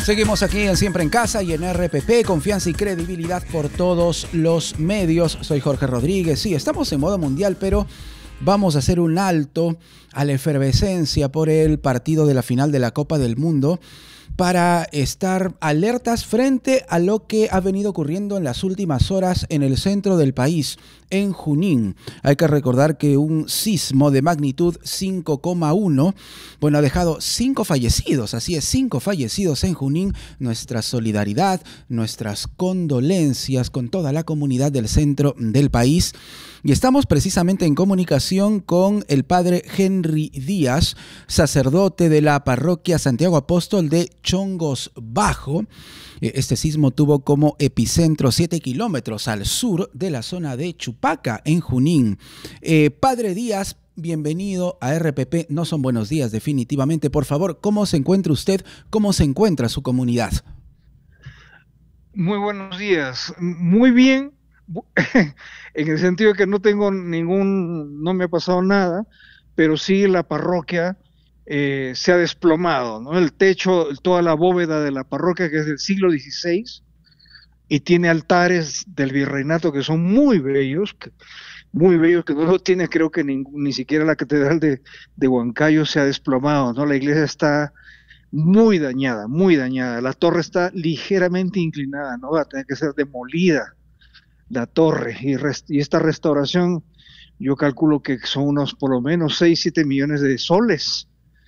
Seguimos aquí en Siempre en Casa y en RPP, confianza y credibilidad por todos los medios. Soy Jorge Rodríguez. Sí, estamos en modo mundial, pero vamos a hacer un alto a la efervescencia por el partido de la final de la Copa del Mundo para estar alertas frente a lo que ha venido ocurriendo en las últimas horas en el centro del país, en Junín. Hay que recordar que un sismo de magnitud 5,1, bueno, ha dejado 5 fallecidos, así es, 5 fallecidos en Junín. Nuestra solidaridad, nuestras condolencias con toda la comunidad del centro del país. Y estamos precisamente en comunicación con el padre Henry Díaz, sacerdote de la parroquia Santiago Apóstol de Chongos Bajo. Este sismo tuvo como epicentro 7 kilómetros al sur de la zona de Chupaca, en Junín. Padre Díaz, bienvenido a RPP. No son buenos días, definitivamente. Por favor, ¿cómo se encuentra usted? ¿Cómo se encuentra su comunidad? Muy buenos días. Muy bien, en el sentido de que no tengo no me ha pasado nada, pero sí la parroquia se ha desplomado, ¿no? El techo, toda la bóveda de la parroquia, que es del siglo XVI, y tiene altares del virreinato que son muy bellos, que no lo tiene, creo que ni siquiera la catedral de Huancayo se ha desplomado, ¿no? La iglesia está muy dañada, muy dañada. La torre está ligeramente inclinada, ¿no? Va a tener que ser demolida la torre, y esta restauración yo calculo que son unos por lo menos 6, 7 millones de soles,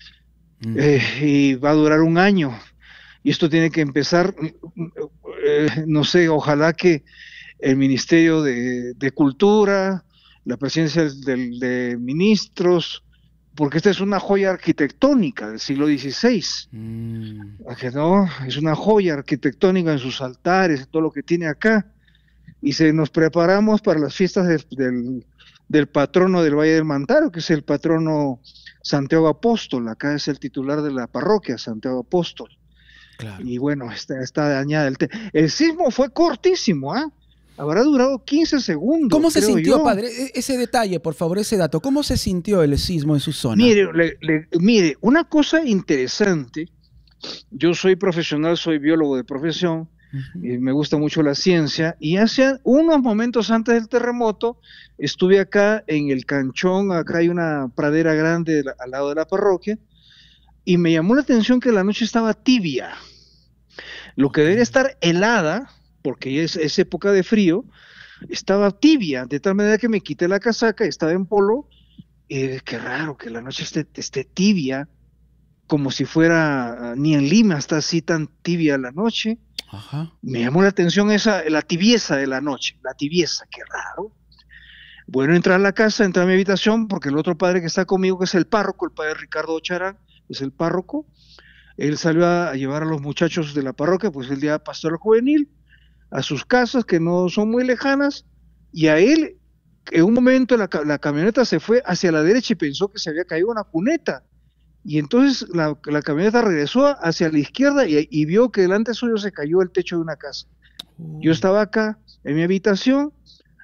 y va a durar un año, y esto tiene que empezar, no sé, ojalá que el Ministerio de Cultura, la presidencia de ministros, porque esta es una joya arquitectónica del siglo XVI, ¿no? Es una joya arquitectónica en sus altares, todo lo que tiene acá. Y nos preparamos para las fiestas del patrono del Valle del Mantaro, que es el patrono Santiago Apóstol. Acá es el titular de la parroquia, Santiago Apóstol. Claro. Y bueno, está dañada. El sismo fue cortísimo, ¿ah? Habrá durado 15 segundos. ¿Cómo se sintió, padre? Ese detalle, por favor, ese dato. ¿Cómo se sintió el sismo en su zona? Mire, una cosa interesante. Yo soy profesional, soy biólogo de profesión. Y me gusta mucho la ciencia, y hace unos momentos antes del terremoto estuve acá en el Canchón. Acá hay una pradera grande al lado de la parroquia, y me llamó la atención que la noche estaba tibia, lo que debería estar helada, porque ya es época de frío, estaba tibia, de tal manera que me quité la casaca y estaba en polo, y qué raro que la noche esté tibia, como si fuera, ni en Lima está así tan tibia la noche. Ajá. Me llamó la atención la tibieza de la noche, la tibieza, qué raro. Bueno, entré a la casa, entré a mi habitación, porque el otro padre que está conmigo, que es el párroco, el padre Ricardo Ocharán, es el párroco, él salió a llevar a los muchachos de la parroquia, pues el día pastoral juvenil, a sus casas, que no son muy lejanas, y a él, en un momento la camioneta se fue hacia la derecha y pensó que se había caído una cuneta. Y entonces la camioneta regresó hacia la izquierda y vio que delante suyo se cayó el techo de una casa. Yo estaba acá en mi habitación,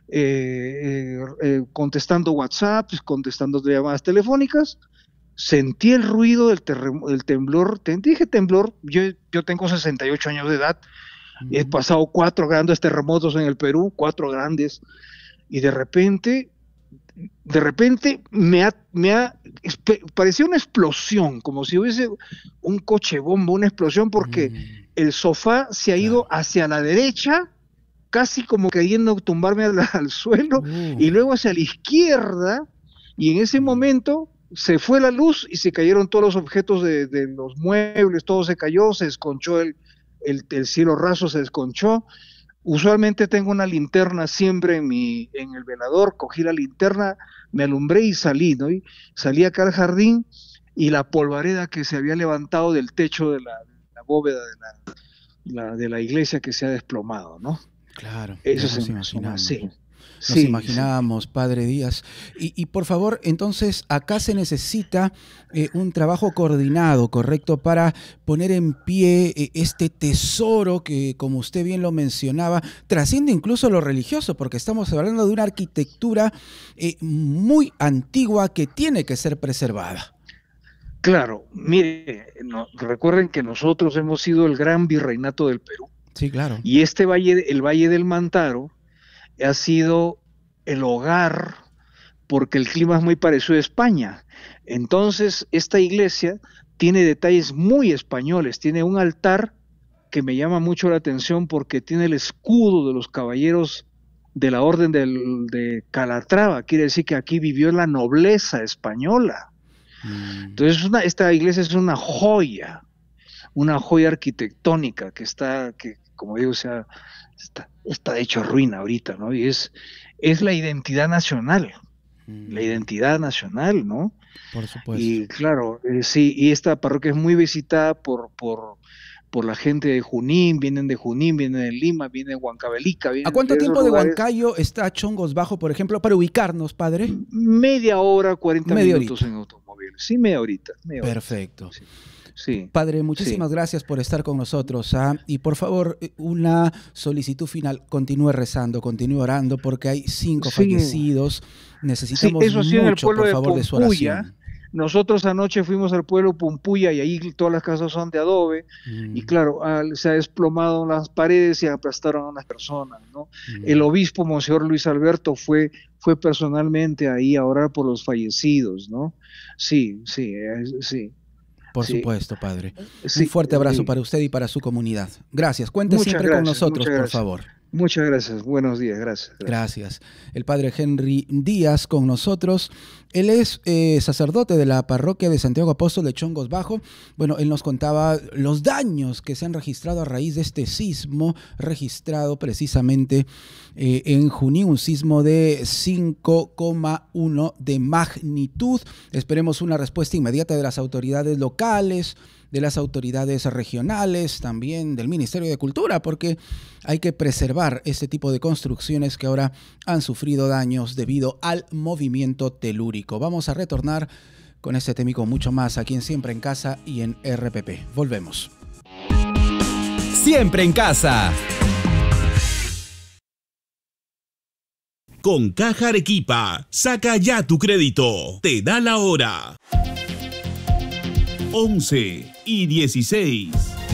contestando WhatsApp, contestando llamadas telefónicas, sentí el ruido del temblor. Dije temblor, yo tengo 68 años de edad, he pasado 4 grandes terremotos en el Perú, 4 grandes, y de repente parecía una explosión, como si hubiese un coche bomba, una explosión, porque el sofá se ha ido hacia la derecha, casi como queriendo tumbarme al suelo, y luego hacia la izquierda, y en ese momento se fue la luz y se cayeron todos los objetos de los muebles, todo se cayó, se desconchó el cielo raso, se desconchó. Usualmente tengo una linterna siempre en el velador, cogí la linterna, me alumbré y salí, ¿no? Y salí acá al jardín, y la polvareda que se había levantado del techo de la bóveda de la iglesia, que se ha desplomado, ¿no? Claro, eso se imagina, sí. Nos imaginábamos, padre Díaz. Y por favor, entonces, acá se necesita un trabajo coordinado, correcto, para poner en pie este tesoro que, como usted bien lo mencionaba, trasciende incluso lo religioso, porque estamos hablando de una arquitectura muy antigua que tiene que ser preservada. Claro, mire, recuerden que nosotros hemos sido el gran virreinato del Perú. Sí, claro. Y este valle, el Valle del Mantaro, ha sido el hogar, porque el clima es muy parecido a España. Entonces, esta iglesia tiene detalles muy españoles, tiene un altar que me llama mucho la atención porque tiene el escudo de los caballeros de la Orden de Calatrava, quiere decir que aquí vivió la nobleza española. Entonces, esta iglesia es una joya arquitectónica que como digo, está hecho ruina ahorita, ¿no? Y es la identidad nacional, ¿no? Por supuesto. Y claro, sí, y esta parroquia es muy visitada por la gente de Junín, vienen de Lima, vienen de Huancavelica. ¿A cuánto tiempo de Huancayo está Chongos Bajo, por ejemplo, para ubicarnos, padre? Media hora, 40 minutos en automóvil. Sí, media horita. Perfecto. Sí. Sí, padre, muchísimas gracias por estar con nosotros. Y por favor, una solicitud final. Continúe rezando, continúe orando, porque hay 5 fallecidos. Necesitamos mucho, por favor, de su oración. Nosotros anoche fuimos al pueblo Pumpuya y ahí todas las casas son de adobe y claro, se ha desplomado las paredes y aplastaron a unas personas, ¿no? El obispo, Monseñor Luis Alberto, fue personalmente ahí a orar por los fallecidos, ¿no? Sí. Por supuesto, padre. Un fuerte abrazo para usted y para su comunidad. Gracias. Cuente siempre con nosotros, por favor. Muchas gracias. Buenos días. Gracias. El padre Henry Díaz con nosotros. Él es sacerdote de la parroquia de Santiago Apóstol de Chongos Bajo. Bueno, él nos contaba los daños que se han registrado a raíz de este sismo registrado precisamente en Junín, un sismo de 5,1 de magnitud. Esperemos una respuesta inmediata de las autoridades locales, de las autoridades regionales, también del Ministerio de Cultura, porque hay que preservar este tipo de construcciones que ahora han sufrido daños debido al movimiento telúrico. Vamos a retornar con este tema y con mucho más aquí en Siempre en Casa y en RPP. Volvemos. Siempre en Casa. Con Caja Arequipa, saca ya tu crédito. Te da la hora. 11:16.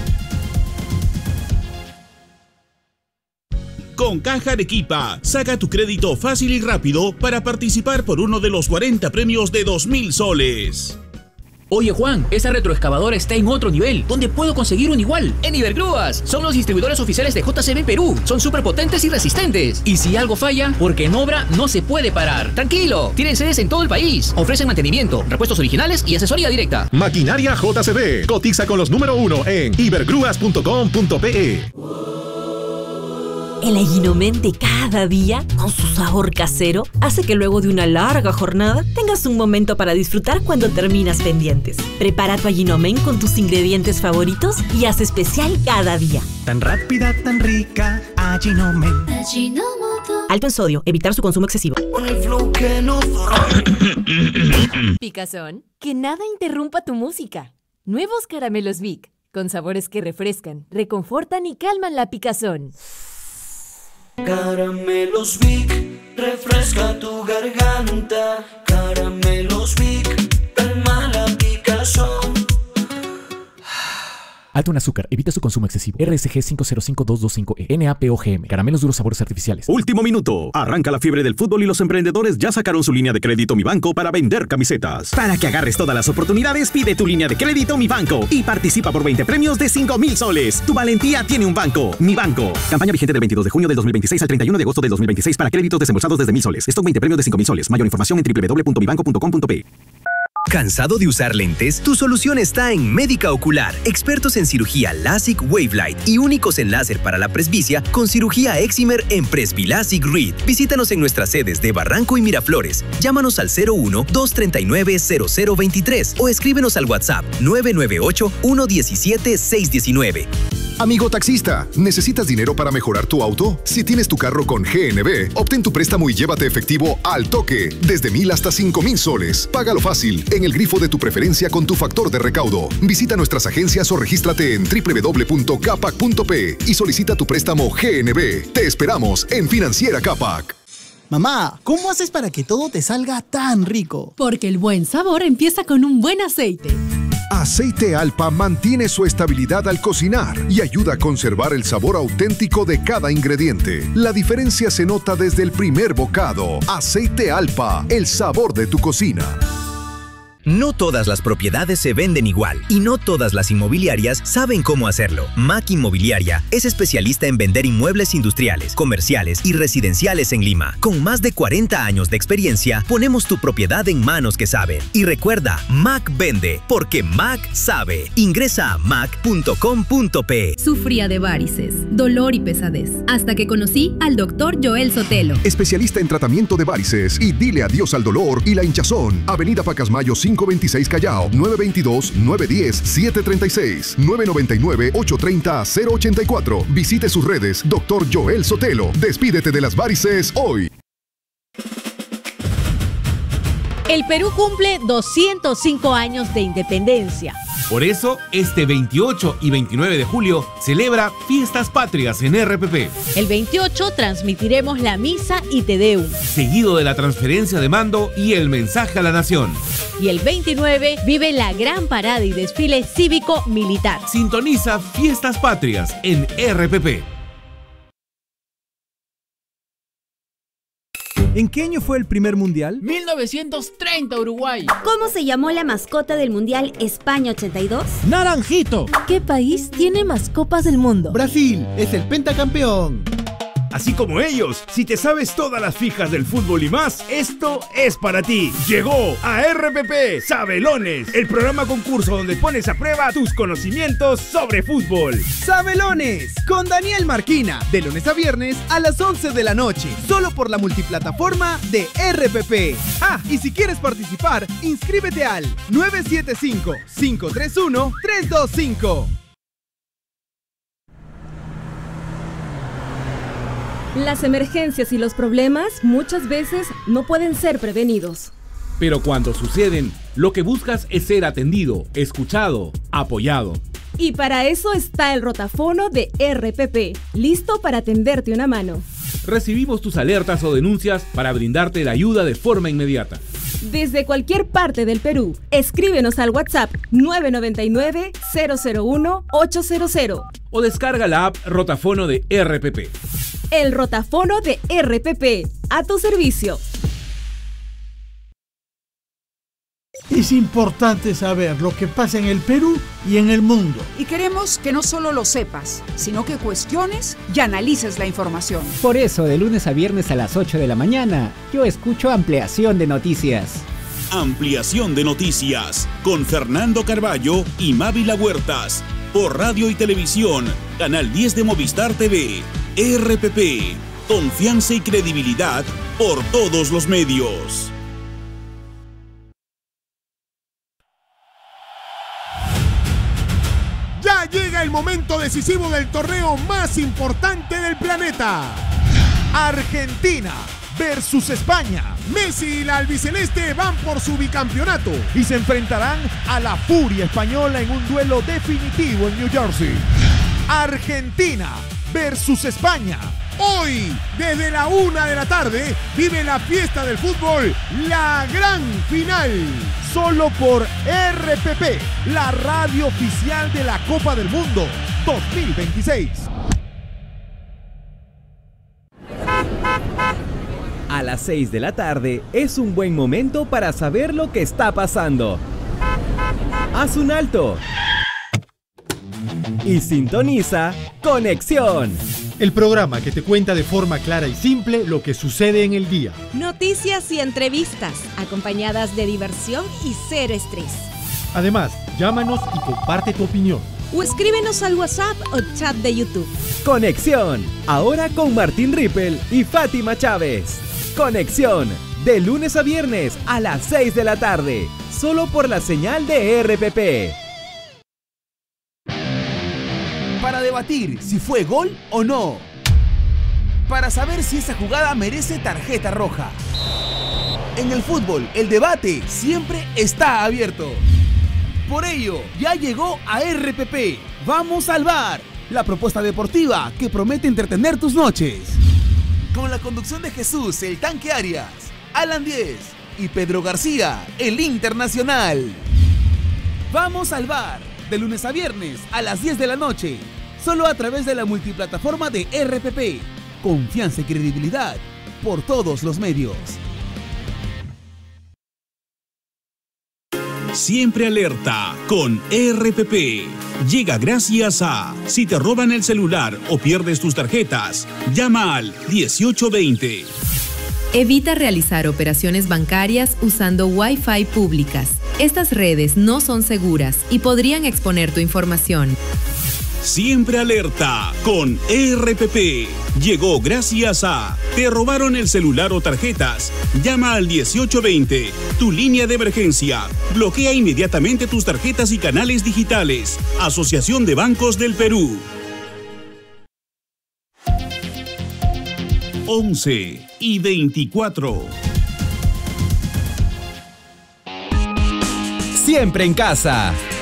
Con Caja Arequipa, saca tu crédito fácil y rápido para participar por uno de los 40 premios de 2.000 soles. Oye Juan, esa retroexcavadora está en otro nivel. ¿Dónde puedo conseguir un igual? En Ibergrúas. Son los distribuidores oficiales de JCB Perú. Son súper potentes y resistentes. Y si algo falla, porque en obra no se puede parar. Tranquilo, tienen sedes en todo el país. Ofrecen mantenimiento, repuestos originales y asesoría directa. Maquinaria JCB. Cotiza con los número 1 en ibergrúas.com.pe. El Aguinomen de cada día, con su sabor casero, hace que luego de una larga jornada tengas un momento para disfrutar cuando terminas pendientes. Prepara tu Aguinomen con tus ingredientes favoritos y haz especial cada día. Tan rápida, tan rica, Aguinomen. Alto en sodio, evitar su consumo excesivo. Picazón, que nada interrumpa tu música. Nuevos caramelos Vic, con sabores que refrescan, reconfortan y calman la picazón. Caramelos Vic, refresca tu garganta. Caramelos Vic, calma la picazón. Alto en azúcar, evita su consumo excesivo. RSG 505225E, NAPOGM, caramelos duros sabores artificiales. Último minuto. Arranca la fiebre del fútbol y los emprendedores ya sacaron su línea de crédito Mi Banco para vender camisetas. Para que agarres todas las oportunidades, pide tu línea de crédito Mi Banco y participa por 20 premios de 5,000 soles. Tu valentía tiene un banco. Mi Banco. Campaña vigente del 22 de junio del 2026 al 31 de agosto del 2026 para créditos desembolsados desde 1,000 soles. Stock 20 premios de 5,000 soles. Mayor información en www.mibanco.com.pe. ¿Cansado de usar lentes? Tu solución está en Médica Ocular, expertos en cirugía LASIK Wavelight y únicos en láser para la presbicia con cirugía Excimer en Presbilasic Reed. Visítanos en nuestras sedes de Barranco y Miraflores. Llámanos al 01-239-0023 o escríbenos al WhatsApp 998-117-619. Amigo taxista, ¿necesitas dinero para mejorar tu auto? Si tienes tu carro con GNB, obtén tu préstamo y llévate efectivo al toque, desde 1,000 hasta 5,000 soles. Págalo fácil, en el grifo de tu preferencia con tu factor de recaudo. Visita nuestras agencias o regístrate en www.capac.pe y solicita tu préstamo GNB. Te esperamos en Financiera Capac. Mamá, ¿cómo haces para que todo te salga tan rico? Porque el buen sabor empieza con un buen aceite. Aceite Alpa mantiene su estabilidad al cocinar y ayuda a conservar el sabor auténtico de cada ingrediente. La diferencia se nota desde el primer bocado. Aceite Alpa, el sabor de tu cocina. No todas las propiedades se venden igual y no todas las inmobiliarias saben cómo hacerlo. Mac Inmobiliaria es especialista en vender inmuebles industriales, comerciales y residenciales en Lima. Con más de 40 años de experiencia, ponemos tu propiedad en manos que saben. Y recuerda, Mac vende porque Mac sabe. Ingresa a mac.com.pe. Sufría de varices, dolor y pesadez, hasta que conocí al Dr. Joel Sotelo. Especialista en tratamiento de varices y dile adiós al dolor y la hinchazón. Avenida Pacasmayo 526 Callao, 922-910-736, 999-830-084. Visite sus redes, Dr. Joel Sotelo. Despídete de las varices hoy. El Perú cumple 205 años de independencia. Por eso, este 28 y 29 de julio celebra Fiestas Patrias en RPP. El 28 transmitiremos la misa y Te Deum, seguido de la transferencia de mando y el mensaje a la nación. Y el 29 vive la gran parada y desfile cívico-militar. Sintoniza Fiestas Patrias en RPP. ¿En qué año fue el primer mundial? 1930, Uruguay. ¿Cómo se llamó la mascota del mundial España 82? Naranjito. ¿Qué país tiene más copas del mundo? Brasil, es el pentacampeón. Así como ellos, si te sabes todas las fijas del fútbol y más, esto es para ti. Llegó a RPP Sabelones, el programa concurso donde pones a prueba tus conocimientos sobre fútbol. Sabelones, con Daniel Marquina, de lunes a viernes a las 11 de la noche, solo por la multiplataforma de RPP. Ah, y si quieres participar, inscríbete al 975-531-325. Las emergencias y los problemas muchas veces no pueden ser prevenidos. Pero cuando suceden, lo que buscas es ser atendido, escuchado, apoyado. Y para eso está el rotafono de RPP, listo para tenderte una mano. Recibimos tus alertas o denuncias para brindarte la ayuda de forma inmediata. Desde cualquier parte del Perú, escríbenos al WhatsApp 999-001-800. O descarga la app Rotafono de RPP. El rotafono de RPP, a tu servicio. Es importante saber lo que pasa en el Perú y en el mundo. Y queremos que no solo lo sepas, sino que cuestiones y analices la información. Por eso, de lunes a viernes a las 8 de la mañana, yo escucho Ampliación de Noticias. Ampliación de Noticias, con Fernando Carballo y Mávila Huertas, por radio y televisión, Canal 10 de Movistar TV. RPP, confianza y credibilidad por todos los medios. Ya llega el momento decisivo del torneo más importante del planeta. Argentina versus España. Messi y la albiceleste van por su bicampeonato y se enfrentarán a la furia española en un duelo definitivo en New Jersey. Argentina versus España. Hoy, desde la 1 de la tarde, vive la fiesta del fútbol, la gran final. Solo por RPP, la radio oficial de la Copa del Mundo 2026. A las 6 de la tarde es un buen momento para saber lo que está pasando. Haz un alto y sintoniza Conexión, el programa que te cuenta de forma clara y simple lo que sucede en el día. Noticias y entrevistas, acompañadas de diversión y cero estrés. Además, llámanos y comparte tu opinión. O escríbenos al WhatsApp o chat de YouTube. Conexión, ahora con Martín Rippel y Fátima Chávez. Conexión, de lunes a viernes a las 6 de la tarde, solo por la señal de RPP. Para debatir si fue gol o no. Para saber si esa jugada merece tarjeta roja. En el fútbol, el debate siempre está abierto. Por ello, ya llegó a RPP. Vamos al VAR, la propuesta deportiva que promete entretener tus noches. Con la conducción de Jesús, el Tanque Arias, Alan Díez y Pedro García, el Internacional. Vamos al bar, de lunes a viernes a las 10 de la noche, solo a través de la multiplataforma de RPP. Confianza y credibilidad por todos los medios. Siempre alerta con RPP. Llega gracias a: si te roban el celular o pierdes tus tarjetas, llama al 1820. Evita realizar operaciones bancarias usando Wi-Fi públicas. Estas redes no son seguras y podrían exponer tu información. Siempre alerta con RPP. Llegó gracias a: ¿te robaron el celular o tarjetas? Llama al 1820, tu línea de emergencia. Bloquea inmediatamente tus tarjetas y canales digitales. Asociación de Bancos del Perú. 11:24. Siempre en casa.